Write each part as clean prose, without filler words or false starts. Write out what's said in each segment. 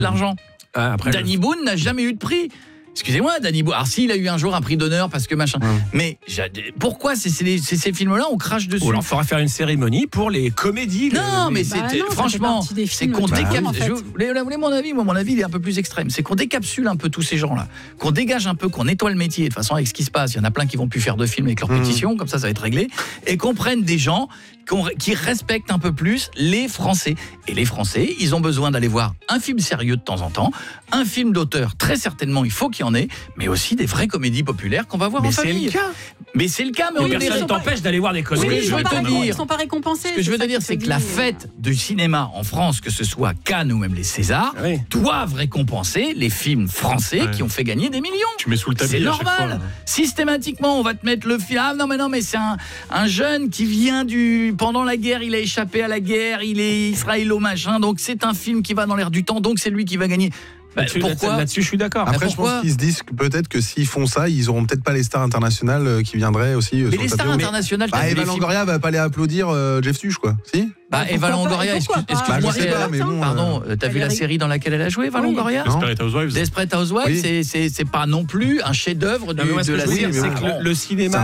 l'argent. Danny Boone n'a jamais eu de prix. Excusez-moi, Danny Boone. Alors s'il a eu un jour un prix d'honneur parce que machin. Mais pourquoi c'est ces films-là on crache dessus? Ou alors il faudra faire une cérémonie pour les comédies. Non, mais franchement, c'est qu'on décapsule. Vous voulez mon avis? Moi, mon avis, il est un peu plus extrême. C'est qu'on décapsule un peu tous ces gens-là, qu'on dégage un peu, qu'on nettoie le métier. De toute façon, avec ce qui se passe, il y en a plein qui vont plus faire de films avec leur pétition, comme ça va être réglé, et qu'on prenne des gens qui respectent un peu plus les Français. Et les Français, ils ont besoin d'aller voir un film sérieux de temps en temps, un film d'auteur, très certainement, il faut qu'il y en ait, mais aussi des vraies comédies populaires qu'on va voir en famille. Mais c'est le cas. Mais personne ne t'empêche d'aller voir des comédies. Ils ne sont pas récompensés. Ce que je veux te dire, c'est que la fête du cinéma en France, que ce soit Cannes ou même les Césars, doivent récompenser les films français qui ont fait gagner des millions. Tu mets sous le tapis. C'est normal. Systématiquement, on va te mettre le film. Ah non, mais c'est un jeune qui vient pendant la guerre, il a échappé à la guerre, il est israélo machin, donc c'est un film qui va dans l'air du temps, donc c'est lui qui va gagner. Pourquoi? Là-dessus, je suis d'accord. Après, je pense qu'ils se disent que peut-être que s'ils font ça, ils auront peut-être pas les stars internationales qui viendraient aussi. Mais les stars internationales, Eva Longoria va pas aller applaudir Jeff Tuch, quoi. Si? Eva Longoria, excuse-moi, pardon, t'as vu la série dans laquelle elle a joué, Eva Longoria? Desperate Housewives, c'est pas non plus un chef-d'œuvre de la série. Le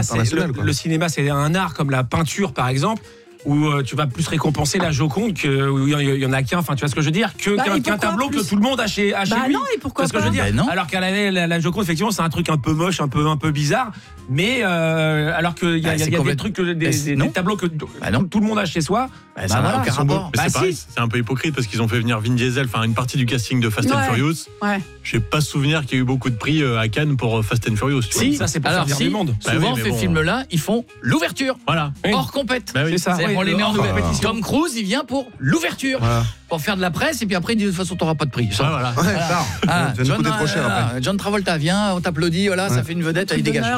cinéma, c'est un art comme la peinture, par exemple, où tu vas plus récompenser la Joconde où il y en a qu'un, enfin tu vois ce que je veux dire, qu'un tableau que tout le monde a chez lui. Non, et pourquoi pas? Ce que je veux dire. Alors qu'à la Joconde, effectivement, c'est un truc un peu moche, un peu bizarre, mais alors qu'il y a des trucs, des tableaux que tout le monde a chez soi. Ça n'a aucun rapport. Mais c'est pareil, c'est un peu hypocrite parce qu'ils ont fait venir Vin Diesel, enfin une partie du casting de Fast and Furious. J'ai pas souvenir qu'il y a eu beaucoup de prix à Cannes pour Fast and Furious. Si, ça c'est pour servir du monde. Souvent ces films-là, ils font l'ouverture. Voilà. Hors compète. C'est ça. On les met en compétition. Tom Cruise, il vient pour l'ouverture. Pour faire de la presse, et puis après, il dit de toute façon, t'auras pas de prix. John Travolta, viens, on t'applaudit, voilà, ça fait une vedette, il dégage.